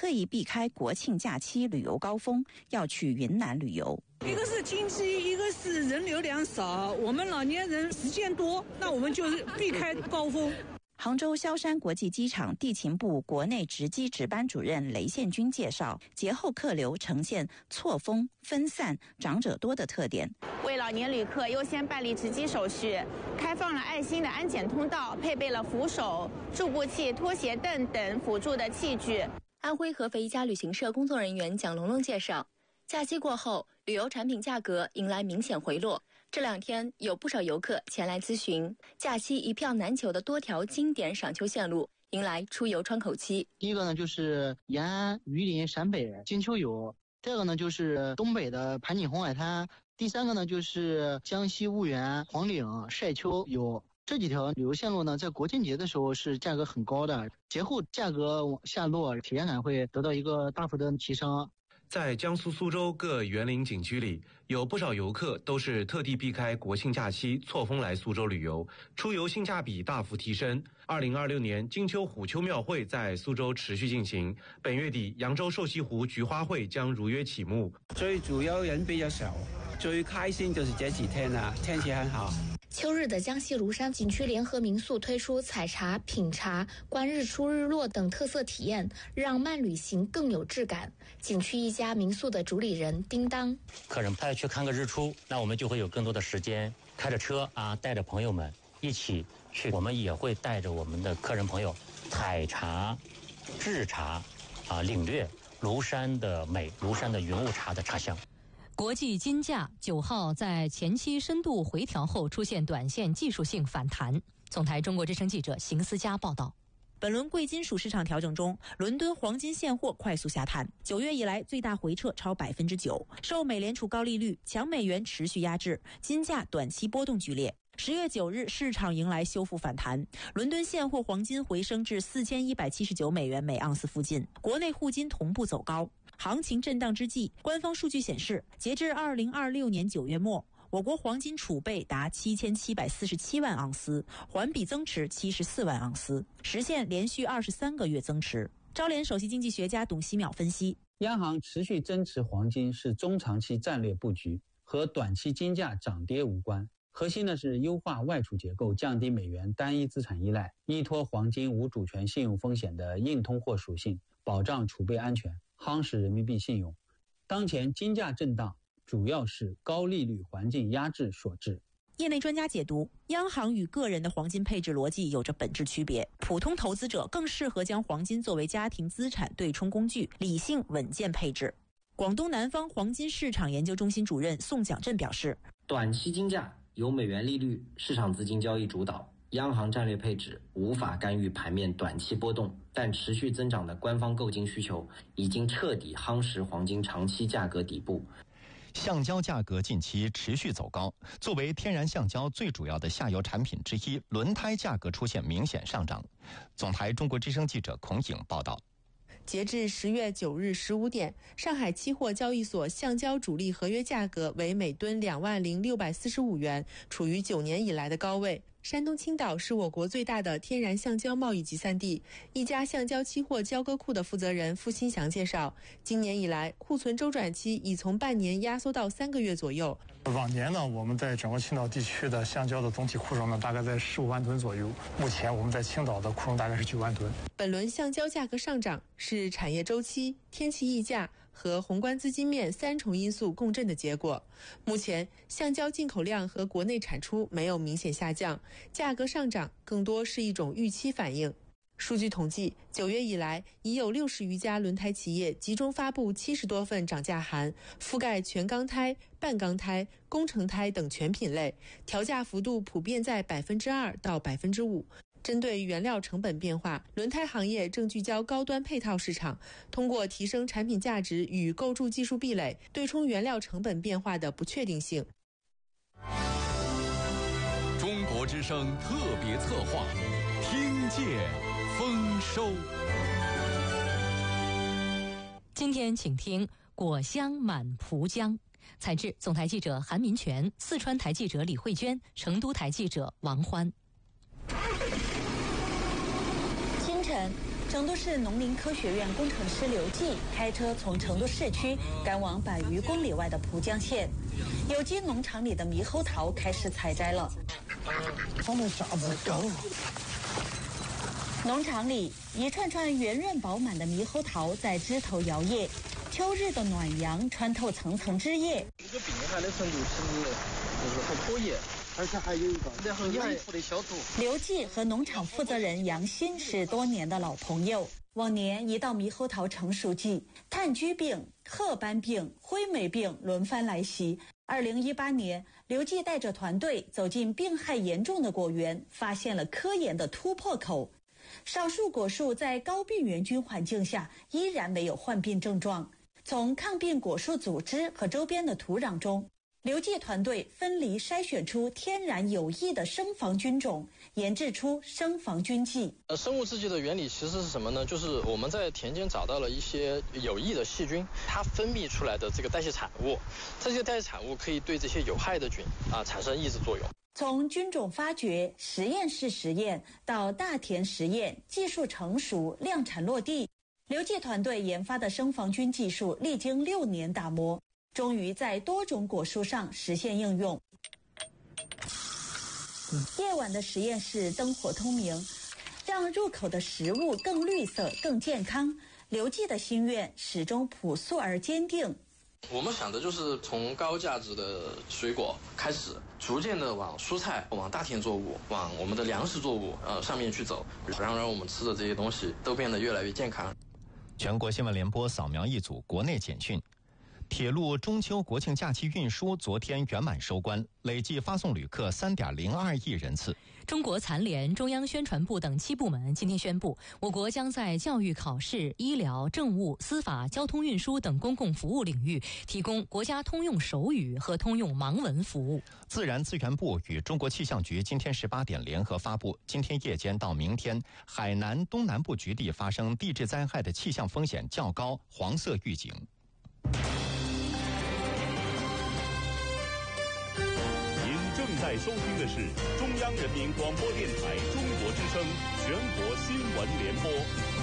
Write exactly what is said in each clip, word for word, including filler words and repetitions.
特意避开国庆假期旅游高峰，要去云南旅游。 一个是经济，一个是人流量少，我们老年人时间多，那我们就是避开高峰。 杭州萧山国际机场地勤部国内值机值班主任雷宪军介绍，节后客流呈现错峰、分散、长者多的特点。 为老年旅客优先办理值机手续，开放了爱心的安检通道，配备了扶手、助步器、拖鞋凳等辅助的器具。 安徽合肥一家旅行社工作人员蒋龙龙介绍，假期过后，旅游产品价格迎来明显回落。这两天有不少游客前来咨询，假期一票难求的多条经典赏秋线路迎来出游窗口期。 第一个呢就是延安、榆林、陕北金秋游，第二个呢就是东北的盘锦红海滩，第三个呢就是江西婺源、黄岭晒秋游。这几条旅游线路呢，在国庆节的时候是价格很高的，节后价格往下落，体验感会得到一个大幅的提升。 在江苏苏州各园林景区里，有不少游客都是特地避开国庆假期错峰来苏州旅游，出游性价比大幅提升。二零二六年金秋虎丘庙会在苏州持续进行，本月底扬州瘦西湖菊花会将如约启幕。 最主要人比较少，最开心就是这几天啊，天气很好。 秋日的江西庐山景区联合民宿推出采茶、品茶、观日出日落等特色体验，让慢旅行更有质感。景区一家民宿的主理人叮当， 客人他要去看个日出，那我们就会有更多的时间开着车啊，带着朋友们一起去。我们也会带着我们的客人朋友采茶、制茶啊，领略庐山的美，庐山的云雾茶的茶香。 国际金价九号在前期深度回调后出现短线技术性反弹。总台中国之声记者邢思佳报道。 本轮贵金属市场调整中，伦敦黄金现货快速下探，九月以来最大回撤超百分之九，受美联储高利率、强美元持续压制，金价短期波动剧烈。十月九日，市场迎来修复反弹，伦敦现货黄金回升至四千一百七十九美元每盎司附近，国内沪金同步走高。行情震荡之际，官方数据显示，截至二零二六年九月末，我国黄金储备达七千七百四十七万盎司，环比增持七十四万盎司，实现连续二十三个月增持。招联首席经济学家董希淼分析， 央行持续增持黄金是中长期战略布局，和短期金价涨跌无关。核心呢是优化外储结构，降低美元单一资产依赖，依托黄金无主权信用风险的硬通货属性，保障储备安全，夯实人民币信用。当前金价震荡主要是高利率环境压制所致。 业内专家解读，央行与个人的黄金配置逻辑有着本质区别，普通投资者更适合将黄金作为家庭资产对冲工具，理性稳健配置。广东南方黄金市场研究中心主任宋蒋振表示， 短期金价由美元利率、市场资金交易主导，央行战略配置无法干预盘面短期波动，但持续增长的官方购金需求已经彻底夯实黄金长期价格底部。 橡胶价格近期持续走高，作为天然橡胶最主要的下游产品之一，轮胎价格出现明显上涨。总台中国之声记者孔颖报道。 截至十月九日十五点，上海期货交易所橡胶主力合约价格为每吨两万零六百四十五元，处于九年以来的高位。山东青岛是我国最大的天然橡胶贸易集散地。一家橡胶期货交割库的负责人付新祥介绍，今年以来库存周转期已从半年压缩到三个月左右。 往年呢，我们在整个青岛地区的橡胶的总体库容呢，大概在十五万吨左右。目前我们在青岛的库容大概是九万吨。 本轮橡胶价格上涨是产业周期、天气溢价和宏观资金面三重因素共振的结果。目前橡胶进口量和国内产出没有明显下降，价格上涨更多是一种预期反应。数据统计，九月以来已有六十余家轮胎企业集中发布七十多份涨价函，覆盖全钢胎、半钢胎、工程胎等全品类，调价幅度普遍在百分之二到百分之五。针对原料成本变化，轮胎行业正聚焦高端配套市场，通过提升产品价值与构筑技术壁垒，对冲原料成本变化的不确定性。 中国之声特别策划，听见丰收。 今天请听果香满蒲江，采制总台记者韩民权，四川台记者李慧娟，成都台记者王欢。 清晨， 成都市农林科学院工程师刘继开车从成都市区赶往百余公里外的蒲江县，有机农场里的猕猴桃开始采摘了。 放的啥子高？ 农场里一串串圆润饱满的猕猴桃在枝头摇曳，秋日的暖阳穿透层层枝叶。 这个病害的程度其实就是很可疑，而且还有一个然后软土的消毒。 刘继和农场负责人杨鑫是多年的老朋友。往年一到猕猴桃成熟季，炭疽病、褐斑病、灰霉病轮番来袭。二零一八年，刘继带着团队走进病害严重的果园，发现了科研的突破口。少数果树在高病原菌环境下依然没有患病症状。从抗病果树组织和周边的土壤中，刘继团队分离筛选出天然有益的生防菌种，研制出生防菌剂。 呃，生物制剂的原理其实是什么呢？就是我们在田间找到了一些有益的细菌，它分泌出来的这个代谢产物，这些代谢产物可以对这些有害的菌啊产生抑制作用。 从菌种发掘、实验室实验到大田实验，技术成熟、量产落地，刘继团队研发的生防菌技术历经六年打磨，终于在多种果树上实现应用。夜晚的实验室灯火通明，让入口的食物更绿色、更健康。刘继的心愿始终朴素而坚定。 我们想的就是从高价值的水果开始，逐渐的往蔬菜、往大田作物、往我们的粮食作物呃上面去走，然后让我们吃的这些东西都变得越来越健康。 全国新闻联播扫描一组国内简讯。铁路中秋国庆假期运输昨天圆满收官，累计发送旅客三点零二亿人次。 中国残联、中央宣传部等七部门今天宣布，我国将在教育、考试、医疗、政务、司法、交通运输等公共服务领域提供国家通用手语和通用盲文服务。 自然资源部与中国气象局今天十八点联合发布，今天夜间到明天，海南东南部局地发生地质灾害的气象风险较高，黄色预警。 正在收听的是中央人民广播电台中国之声全国新闻联播。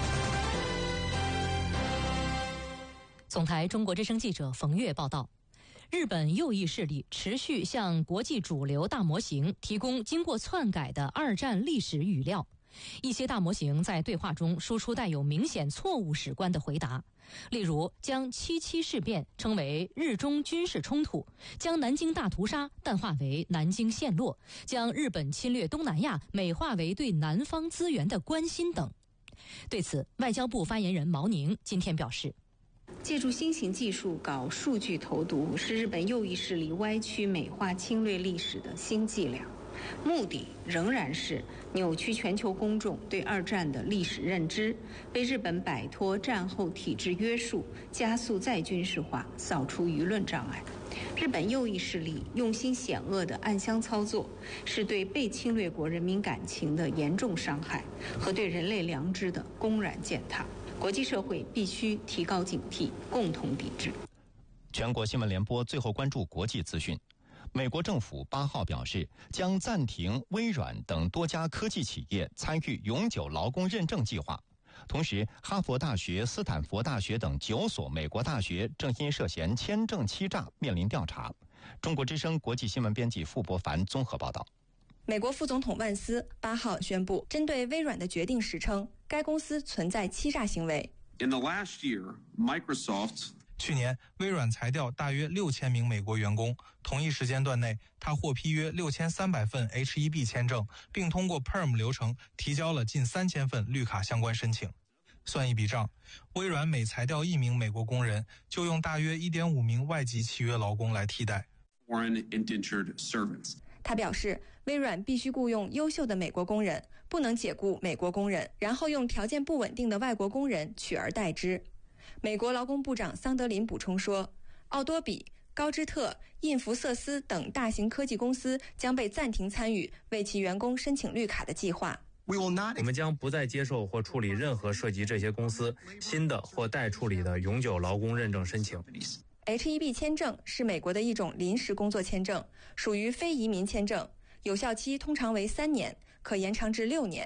总台中国之声记者冯月报道，日本右翼势力持续向国际主流大模型提供经过篡改的二战历史语料。一些大模型在对话中输出带有明显错误史观的回答，例如将七七事变称为日中军事冲突，将南京大屠杀淡化为南京陷落，将日本侵略东南亚美化为对南方资源的关心等。对此，外交部发言人毛宁今天表示， 借助新型技术搞数据投毒，是日本右翼势力歪曲美化侵略历史的新伎俩，目的仍然是扭曲全球公众对二战的历史认知，为日本摆脱战后体制约束、加速再军事化扫除舆论障碍。日本右翼势力用心险恶的暗箱操作，是对被侵略国人民感情的严重伤害和对人类良知的公然践踏。国际社会必须提高警惕，共同抵制。 全国新闻联播最后关注国际资讯。美国政府八号表示，将暂停微软等多家科技企业参与永久劳工认证计划。同时，哈佛大学、斯坦福大学等九所美国大学正因涉嫌签证欺诈面临调查。中国之声国际新闻编辑傅博凡综合报道。 美国副总统万斯八号宣布，针对微软的决定时称，该公司存在欺诈行为。 In the last year, Microsoft 去年，微软裁掉大约六千名美国员工。同一时间段内，他获批约六千三百份 H 一 B 签证，并通过 P E R M 流程提交了近三千份绿卡相关申请。算一笔账，微软每裁掉一名美国工人，就用大约 一点五名外籍契约劳工来替代。 Foreign indentured servants。 他表示，微软必须雇佣优秀的美国工人，不能解雇美国工人，然后用条件不稳定的外国工人取而代之。美国劳工部长桑德林补充说，奥多比、高芝特、印福瑟斯等大型科技公司将被暂停参与为其员工申请绿卡的计划。 我们将不再接受或处理任何涉及这些公司新的或待处理的永久劳工认证申请。 H 一 B 签证是美国的一种临时工作签证，属于非移民签证，有效期通常为三年，可延长至六年。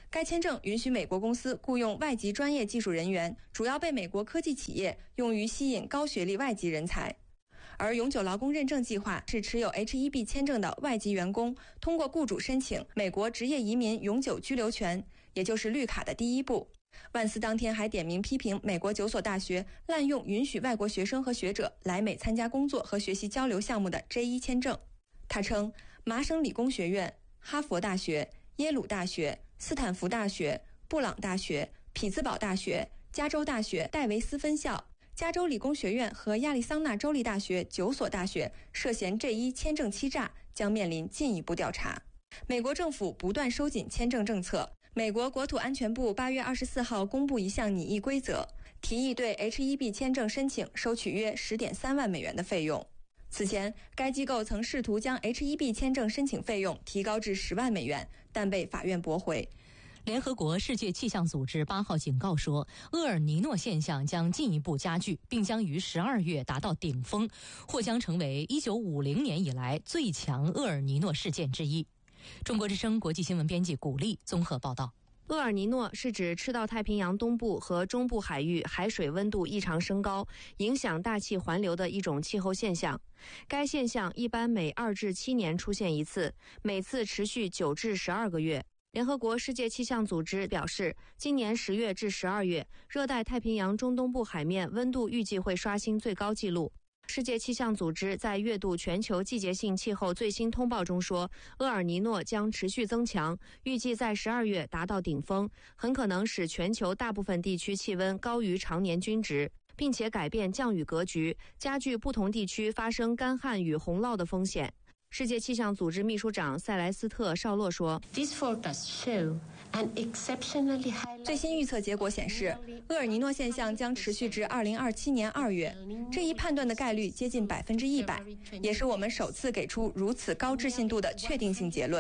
该签证允许美国公司雇佣外籍专业技术人员，主要被美国科技企业用于吸引高学历外籍人才。而永久劳工认证计划是持有 H 一 B 签证的外籍员工通过雇主申请美国职业移民永久居留权，也就是绿卡的第一步。万斯当天还点名批评美国九所大学滥用允许外国学生和学者来美参加工作和学习交流项目的 J 一 签证。他称，麻省理工学院、哈佛大学、耶鲁大学、斯坦福大学、布朗大学、匹兹堡大学、加州大学戴维斯分校、加州理工学院和亚利桑那州立大学九所大学涉嫌 J 一 签证欺诈，将面临进一步调查。美国政府不断收紧签证政策。美国国土安全部八月二十四号公布一项拟议规则，提议对 H 一 B 签证申请收取约 十点三万美元的费用。此前，该机构曾试图将 H 一 B 签证申请费用提高至十万美元，但被法院驳回。 联合国世界气象组织八号警告说，厄尔尼诺现象将进一步加剧，并将于十二月达到顶峰，或将成为一九五零年以来最强厄尔尼诺事件之一。中国之声国际新闻编辑古丽综合报道。 厄尔尼诺是指赤道太平洋东部和中部海域海水温度异常升高，影响大气环流的一种气候现象。该现象一般每二至七年出现一次，每次持续九至十二个月。联合国世界气象组织表示，今年十月至十二月，热带太平洋中东部海面温度预计会刷新最高纪录。世界气象组织在月度全球季节性气候最新通报中说，厄尔尼诺将持续增强，预计在十二月达到顶峰，很可能使全球大部分地区气温高于常年均值，并且改变降雨格局，加剧不同地区发生干旱与洪涝的风险。世界气象组织秘书长塞莱斯特·绍洛说， 最新预测结果显示，厄尔尼诺现象将持续至二零二七年二月，这一判断的概率接近百分之一百，也是我们首次给出如此高置信度的确定性结论。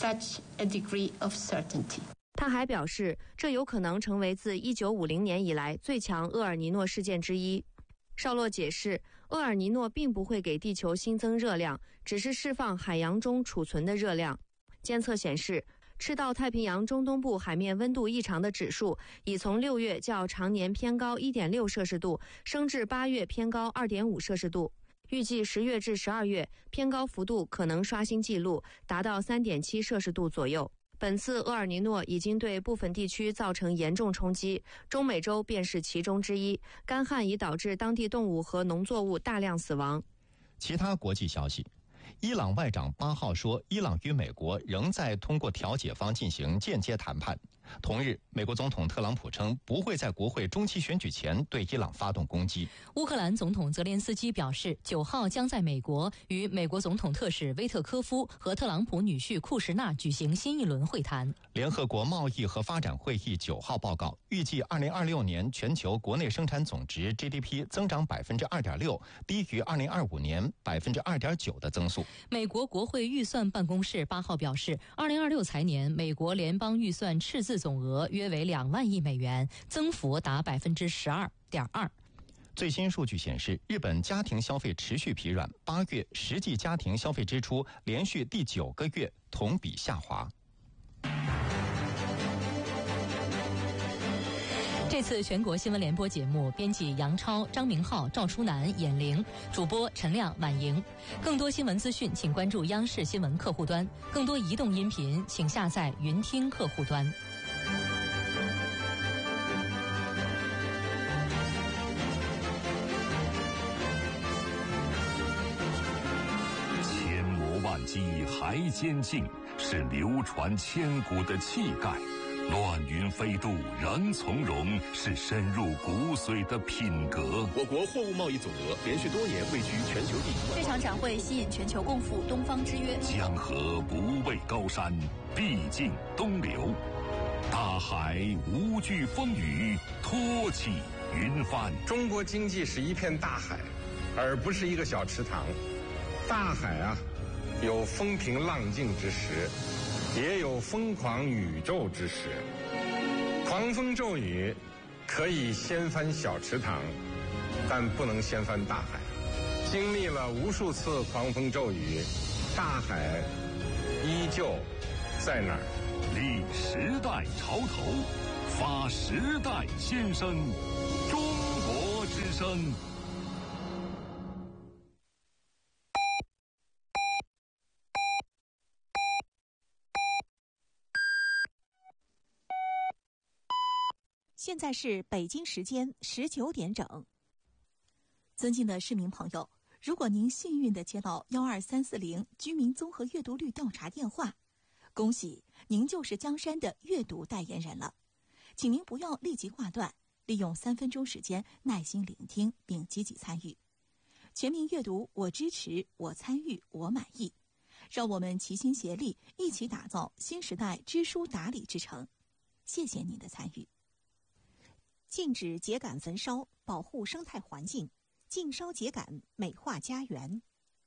他还表示，这有可能成为自一九五零年以来最强厄尔尼诺事件之一。绍洛解释，厄尔尼诺并不会给地球新增热量，只是释放海洋中储存的热量。监测显示，赤道太平洋中东部海面温度异常的指数已从六月较常年偏高 一点六摄氏度升至八月偏高 二点五摄氏度，预计十月至十二月偏高幅度可能刷新纪录，达到 三点七摄氏度左右。本次厄尔尼诺已经对部分地区造成严重冲击，中美洲便是其中之一。干旱已导致当地动物和农作物大量死亡。 其他国际消息，伊朗外长八号说，伊朗与美国仍在通过调解方进行间接谈判。同日，美国总统特朗普称不会在国会中期选举前对伊朗发动攻击。 乌克兰总统泽连斯基表示，九号将在美国与美国总统特使威特科夫和特朗普女婿库什纳举行新一轮会谈。 联合国贸易和发展会议九号报告，预计二零二六年全球国内生产总值 G D P 增长百分之二点六，低于二零二五年百分之二点九的增速。 美国国会预算办公室八号表示，二零二六财年美国联邦预算赤字总额约为两万亿美元，增幅达百分之十二点二。 最新数据显示，日本家庭消费持续疲软，八月实际家庭消费支出连续第九个月同比下滑。 这次全国新闻联播节目，编辑杨超、张明浩、赵初南、闫玲，主播陈亮、婉莹。更多新闻资讯，请关注央视新闻客户端；更多移动音频，请下载云听客户端。 千磨万击还坚劲，是流传千古的气概。乱云飞渡仍从容，是深入骨髓的品格。 我国货物贸易总额连续多年位居全球第一。 这场展会吸引全球共赴东方之约。 江河不畏高山，必尽东流。大海无惧风雨，托起云帆。 中国经济是一片大海，而不是一个小池塘。大海啊，有风平浪静之时，也有疯狂宇宙之时。狂风骤雨可以掀翻小池塘，但不能掀翻大海。经历了无数次狂风骤雨，大海依旧在那儿， 立时代潮头，发时代先声。中国之声。 现在是北京时间十九点整。尊敬的市民朋友，如果您幸运地接到幺二三四零居民综合阅读率调查电话，恭喜您就是江山的阅读代言人了。请您不要立即挂断，利用三分钟时间耐心聆听并积极参与。全民阅读，我支持，我参与，我满意。让我们齐心协力，一起打造新时代知书达理之城。谢谢您的参与。禁止秸秆焚烧，保护生态环境；禁烧秸秆，美化家园。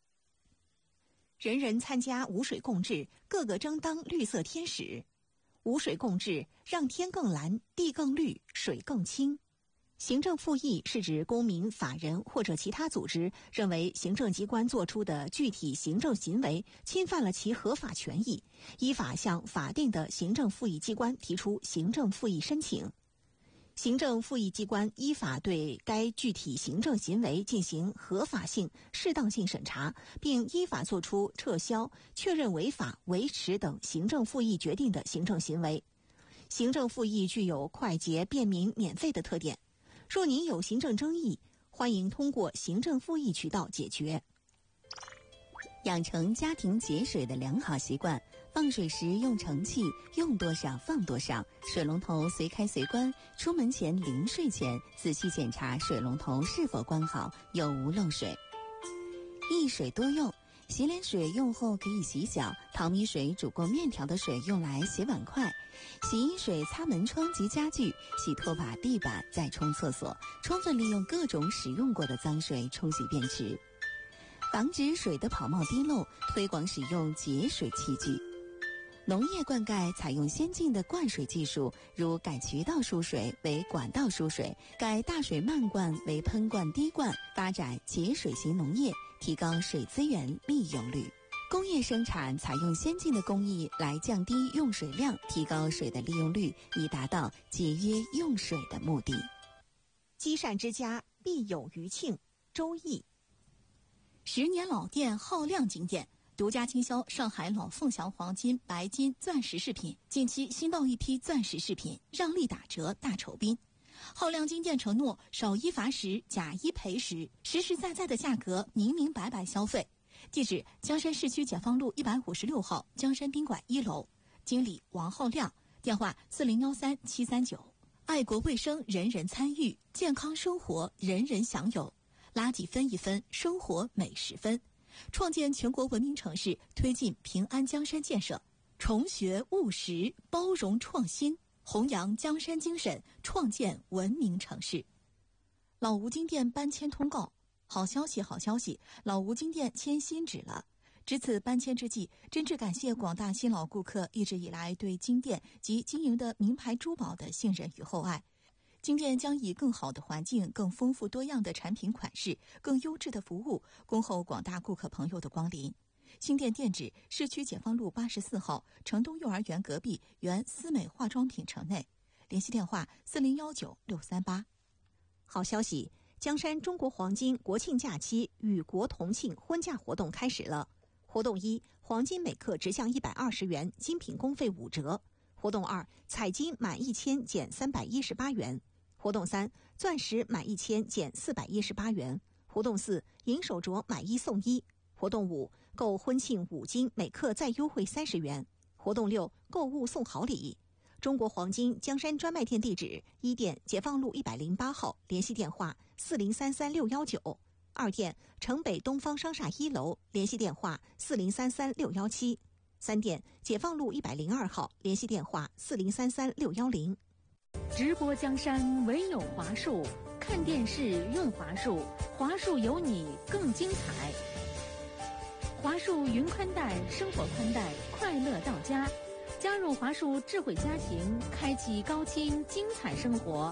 人人参加无水共治，个个争当绿色天使。无水共治，让天更蓝，地更绿，水更清。行政复议是指公民、法人或者其他组织认为行政机关作出的具体行政行为侵犯了其合法权益，依法向法定的行政复议机关提出行政复议申请。行政复议机关依法对该具体行政行为进行合法性、适当性审查，并依法作出撤销、确认违法、维持等行政复议决定的行政行为。行政复议具有快捷、便民、免费的特点。若您有行政争议，欢迎通过行政复议渠道解决。养成家庭节水的良好习惯，放水时用盛器，用多少放多少，水龙头随开随关，出门前临睡前仔细检查水龙头是否关好，有无漏水。一水多用，洗脸水用后可以洗脚，淘米水煮过面条的水用来洗碗筷，洗衣水擦门窗及家具，洗拖把、地板，再冲厕所，充分利用各种使用过的脏水冲洗便池。防止水的跑冒滴漏，推广使用节水器具。农业灌溉采用先进的灌水技术，如改渠道输水为管道输水，改大水漫灌为喷灌滴灌，发展节水型农业，提高水资源利用率。工业生产采用先进的工艺来降低用水量，提高水的利用率，以达到节约用水的目的。积善之家必有余庆，周易。十年老店浩亮金店独家经销上海老凤祥黄金、白金、钻石饰品，近期新到一批钻石饰品，让利打折大酬宾。浩亮金店承诺少一罚十，假一赔十，实实在在的价格，明明白白消费。地址：江山市区解放路一百五十六号江山宾馆一楼，经理王浩亮，电话四零幺三七三九。爱国卫生，人人参与；健康生活，人人享有。垃圾分一分，生活每十分。创建全国文明城市，推进平安江山建设，重学务实，包容创新，弘扬江山精神，创建文明城市。老吴金店搬迁通告，好消息好消息，老吴金店迁新址了。值此搬迁之际，真挚感谢广大新老顾客一直以来对金店及经营的名牌珠宝的信任与厚爱。金店将以更好的环境、更丰富多样的产品款式、更优质的服务，恭候广大顾客朋友的光临。新店店址：市区解放路八十四号城东幼儿园隔壁原思美化妆品城内。联系电话：四零幺九六三八。好消息！江山中国黄金国庆假期与国同庆婚嫁活动开始了。活动一：黄金每克直降一百二十元，精品工费五折。活动二：彩金满一千减三百一十八元。活动三：钻石满一千减四百一十八元。活动四：银手镯买一送一。活动五：购婚庆五金每克再优惠三十元。活动六：购物送好礼。中国黄金江山专卖店地址：一店解放路一百零八号，联系电话：四零三三六幺九；二店城北东方商厦一楼，联系电话：四零三三六幺七；三店解放路一百零二号，联系电话：四零三三六幺零。 直播江山唯有华数，看电视用华数，华数有你更精彩。华数云宽带，生活宽带，快乐到家。加入华数智慧家庭，开启高清精彩生活。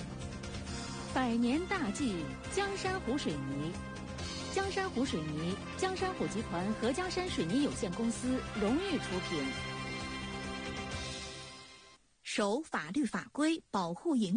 百年大计，江山湖水泥。江山湖水泥江山虎集团和江山水泥有限公司荣誉出品。 守法律法规，保护营